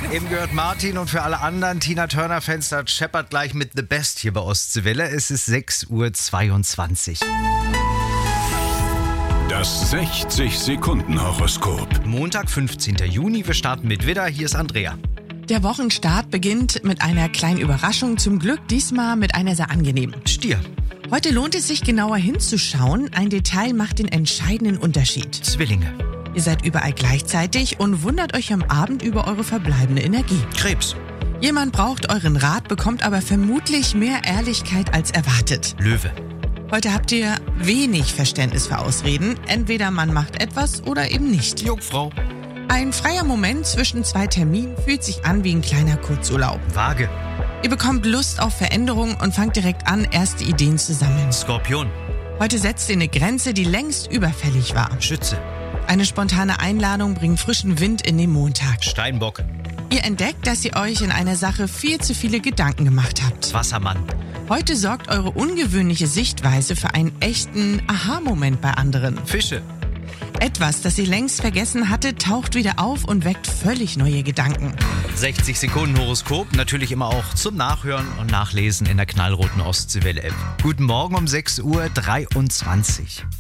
Eben gehört Martin und für alle anderen Tina Turner-Fans, da scheppert gleich mit The Best hier bei Ostseewelle. Es ist 6:22 Uhr. Das 60-Sekunden-Horoskop. Montag, 15. Juni. Wir starten mit Widder. Hier ist Andrea. Der Wochenstart beginnt mit einer kleinen Überraschung. Zum Glück diesmal mit einer sehr angenehmen. Stier. Heute lohnt es sich genauer hinzuschauen. Ein Detail macht den entscheidenden Unterschied. Zwillinge. Ihr seid überall gleichzeitig und wundert euch am Abend über eure verbleibende Energie. Krebs. Jemand braucht euren Rat, bekommt aber vermutlich mehr Ehrlichkeit als erwartet. Löwe. Heute habt ihr wenig Verständnis für Ausreden. Entweder man macht etwas oder eben nicht. Jungfrau. Ein freier Moment zwischen zwei Terminen fühlt sich an wie ein kleiner Kurzurlaub. Waage. Ihr bekommt Lust auf Veränderung und fangt direkt an, erste Ideen zu sammeln. Skorpion. Heute setzt ihr eine Grenze, die längst überfällig war. Schütze. Eine spontane Einladung bringt frischen Wind in den Montag. Steinbock. Ihr entdeckt, dass ihr euch in einer Sache viel zu viele Gedanken gemacht habt. Wassermann. Heute sorgt eure ungewöhnliche Sichtweise für einen echten Aha-Moment bei anderen. Fische. Etwas, das ihr längst vergessen hattet, taucht wieder auf und weckt völlig neue Gedanken. 60 Sekunden Horoskop, natürlich immer auch zum Nachhören und Nachlesen in der knallroten Ostseewelle-App. Guten Morgen um 6:23 Uhr.